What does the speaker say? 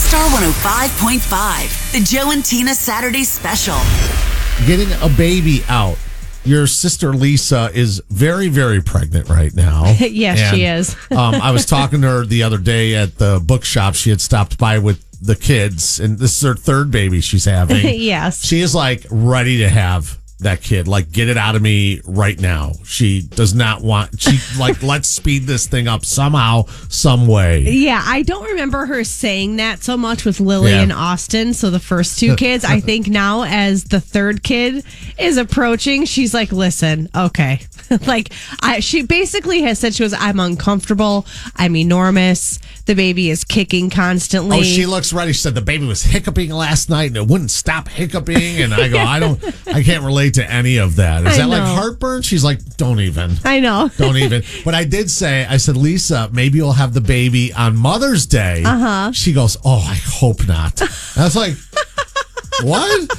Star 105.5, the Joe and Tina Saturday Special. Getting a baby out. Your sister Lisa is very, very pregnant right now. Yes, she is. I was talking to her the other day at the bookshop. She had stopped by with the kids, and this is her third baby she's having. Yes. She is like ready to have that kid. Like, get it out of me right now. She does not want, let's speed this thing up somehow, some way. Yeah, I don't remember her saying that so much with Lily and Austin. So the first two kids, I think now as the third kid is approaching, she's like, listen, okay. She basically has said I'm uncomfortable. I'm enormous. The baby is kicking constantly. Oh, she looks ready. She said the baby was hiccuping last night and it wouldn't stop hiccuping. And I go, I can't relate to any of that. Is that like heartburn? She's like, don't even. I know. Don't even. But I did say, I said, Lisa, maybe you'll have the baby on Mother's Day. Uh-huh. She goes, oh, I hope not. I was like, what?